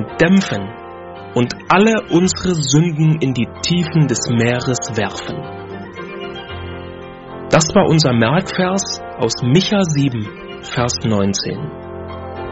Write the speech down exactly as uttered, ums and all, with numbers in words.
dämpfen und alle unsere Sünden in die Tiefen des Meeres werfen. Das war unser Merkvers aus Micha sieben, Vers neunzehn.